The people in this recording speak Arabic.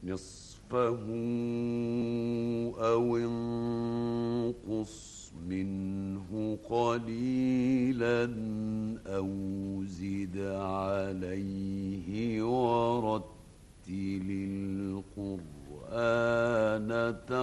نصفه أو انقص منه قليلا أو زد عليه ورتل القرآن